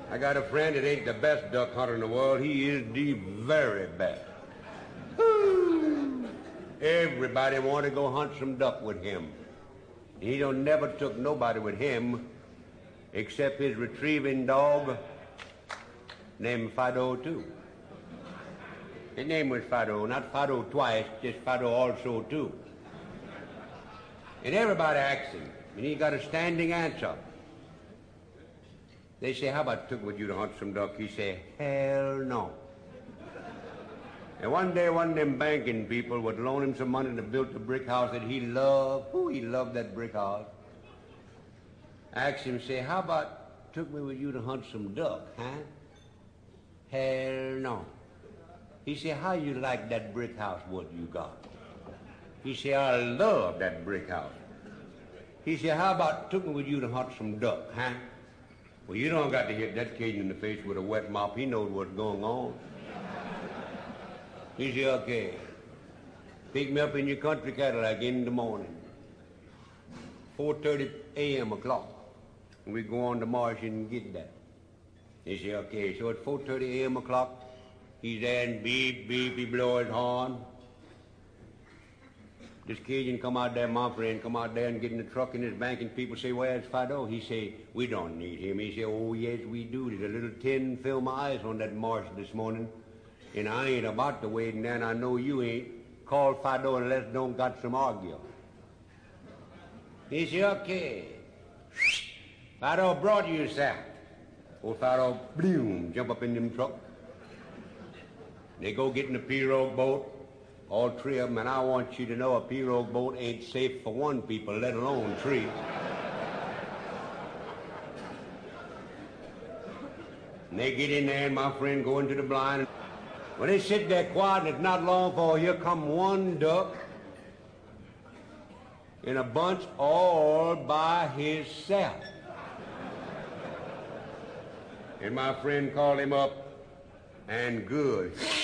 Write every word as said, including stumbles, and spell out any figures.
I got a friend that ain't the best duck hunter in the world. He is the very best. Woo! Everybody want to go hunt some duck with him. He don't never took nobody with him except his retrieving dog named Fido too. His name was Fido, not Fido twice, just Fido also too. And everybody asks him, and he got a standing answer. They say, how about took with you to hunt some duck? He say, hell no. And one day, one of them banking people would loan him some money to build the brick house that he loved. Ooh, he loved that brick house. Asked him, say, how about took me with you to hunt some duck, huh? Hell no. He said, how you like that brick house, what you got? He said, I love that brick house. He said, how about took me with you to hunt some duck, huh? Well, you don't got to hit that Cajun in the face with a wet mop. He knows what's going on. He said, okay, pick me up in your country Cadillac in the morning, four thirty a.m. o'clock, and we go on the marsh and get that. He said, okay, so at four thirty a.m. o'clock, he's there and beep, beep, he blow his horn. This Cajun come out there, my friend, come out there and get in the truck in his bank, and people say, where's Fido? He say, we don't need him. He say, oh, yes, we do. There's a little tin film of ice on that marsh this morning, and I ain't about to wait, and then I know you ain't. Call Fido and let's don't got some argue. He say, okay. Fido brought you, sir. Old Fido, bloom, jump up in them truck. They go get in the pirogue boat. All three of them, and I want you to know a pirogue boat ain't safe for one people, let alone three. And they get in there, and my friend go into the blind. When they sit there quiet, and it's not long for here come one duck in a bunch all by himself. And my friend called him up, and good.